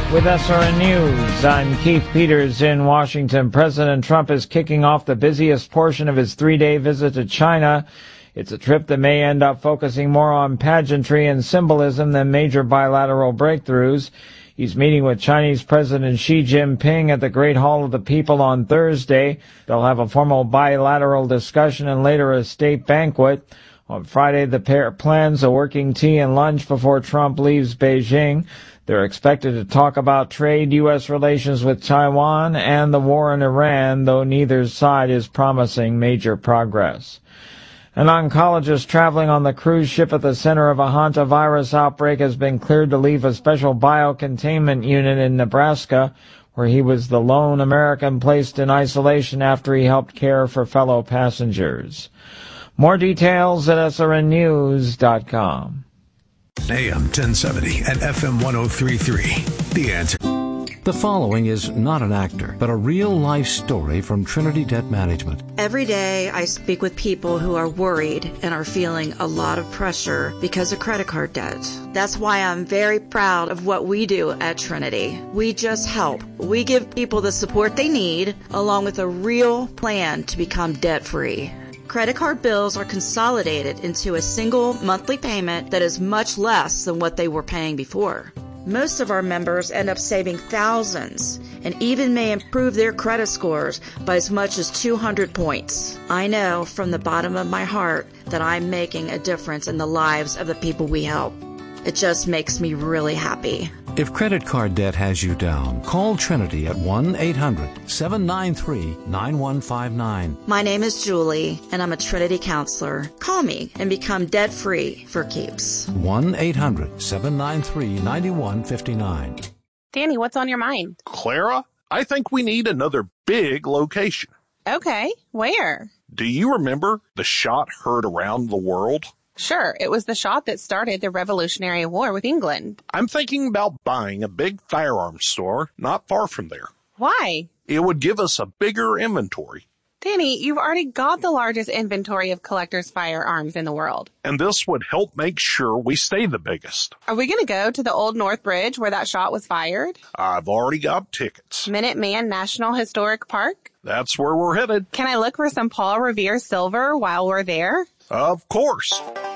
With SRN News, I'm Keith Peters in Washington. President Trump is kicking off the busiest portion of his three-day visit to China. It's a trip that may end up focusing more on pageantry and symbolism than major bilateral breakthroughs. He's meeting with Chinese President Xi Jinping at the Great Hall of the People on Thursday. They'll have a formal bilateral discussion and later a state banquet. On Friday, the pair plans a working tea and lunch before Trump leaves Beijing. They're expected to talk about trade, U.S. relations with Taiwan, and the war in Iran, though neither side is promising major progress. An oncologist traveling on the cruise ship at the center of a hantavirus outbreak has been cleared to leave a special biocontainment unit in Nebraska, where he was the lone American placed in isolation after he helped care for fellow passengers. More details at srnnews.com. AM 1070 and FM 103.3. The Answer. The following is not an actor, but a real-life story from Trinity Debt Management. Every day I speak with people who are worried and are feeling a lot of pressure because of credit card debt. That's why I'm very proud of what we do at Trinity. We just help. We give people the support they need, along with a real plan to become debt-free. Credit card bills are consolidated into a single monthly payment that is much less than what they were paying before. Most of our members end up saving thousands and even may improve their credit scores by as much as 200 points. I know from the bottom of my heart that I'm making a difference in the lives of the people we help. It just makes me really happy. If credit card debt has you down, call Trinity at 1-800-793-9159. My name is Julie, and I'm a Trinity counselor. Call me and become debt-free for keeps. 1-800-793-9159. Danny, what's on your mind? Clara, I think we need another big location. Okay, where? Do you remember the shot heard around the world? Sure, it was the shot that started the Revolutionary War with England. I'm thinking about buying a big firearms store not far from there. Why? It would give us a bigger inventory. Danny, you've already got the largest inventory of collectors' firearms in the world. And this would help make sure we stay the biggest. Are we going to go to the Old North Bridge where that shot was fired? I've already got tickets. Minuteman National Historic Park? That's where we're headed. Can I look for some Paul Revere silver while we're there? Of course.